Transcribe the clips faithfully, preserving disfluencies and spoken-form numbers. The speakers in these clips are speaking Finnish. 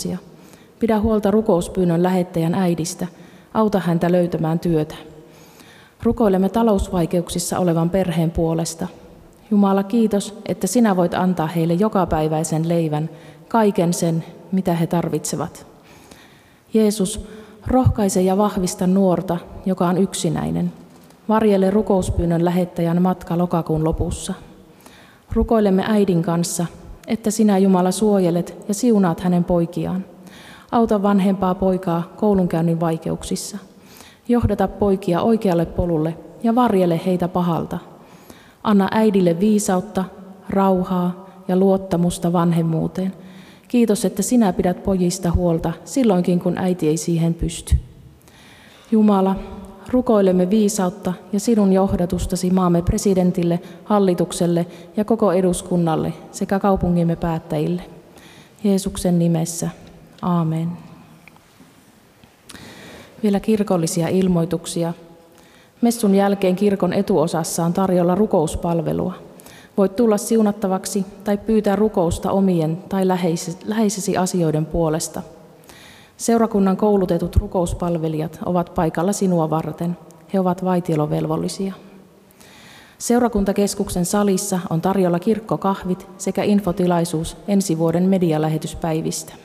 lapsia. Pidä huolta rukouspyynnön lähettäjän äidistä. Auta häntä löytämään työtä. Rukoilemme talousvaikeuksissa olevan perheen puolesta. Jumala, kiitos, että sinä voit antaa heille jokapäiväisen leivän, kaiken sen, mitä he tarvitsevat. Jeesus, rohkaise ja vahvista nuorta, joka on yksinäinen. Varjele rukouspyynnön lähettäjän matka lokakuun lopussa. Rukoilemme äidin kanssa, että sinä, Jumala, suojelet ja siunaat hänen poikiaan. Auta vanhempaa poikaa koulunkäynnin vaikeuksissa. Johdata poikia oikealle polulle ja varjele heitä pahalta. Anna äidille viisautta, rauhaa ja luottamusta vanhemmuuteen. Kiitos, että sinä pidät pojista huolta silloinkin, kun äiti ei siihen pysty. Jumala, rukoilemme viisautta ja sinun johdatustasi maamme presidentille, hallitukselle ja koko eduskunnalle sekä kaupungimme päättäjille. Jeesuksen nimessä. Aamen. Vielä kirkollisia ilmoituksia. Messun jälkeen kirkon etuosassa on tarjolla rukouspalvelua. Voit tulla siunattavaksi tai pyytää rukousta omien tai läheisesi asioiden puolesta. Seurakunnan koulutetut rukouspalvelijat ovat paikalla sinua varten. He ovat vaitielovelvollisia. Seurakuntakeskuksen salissa on tarjolla kirkkokahvit sekä infotilaisuus ensi vuoden medialähetyspäivistä.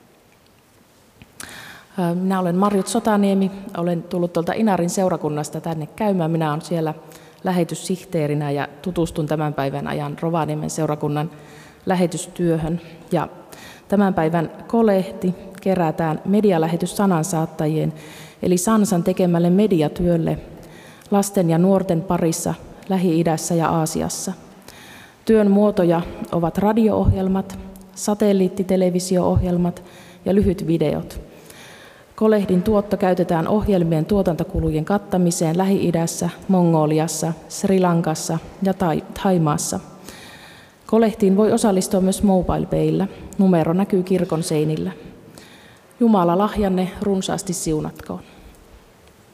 Minä olen Marjut Sotaniemi, olen tullut tuolta Inarin seurakunnasta tänne käymään. Minä olen siellä lähetyssihteerinä ja tutustun tämän päivän ajan Rovaniemen seurakunnan lähetystyöhön. Ja tämän päivän kolehti kerätään medialähetys sanansaattajien eli Sansan tekemälle mediatyölle lasten ja nuorten parissa Lähi-idässä ja Aasiassa. Työn muotoja ovat radio-ohjelmat, satelliittitelevisio-ohjelmat ja lyhyt videot. Kolehdin tuotto käytetään ohjelmien tuotantokulujen kattamiseen Lähi-idässä, Mongoliassa, Sri Lankassa ja Thaimaassa. Kolehtiin voi osallistua myös MobilePaylla. Numero näkyy kirkon seinillä. Jumala lahjanne runsaasti siunatkoon.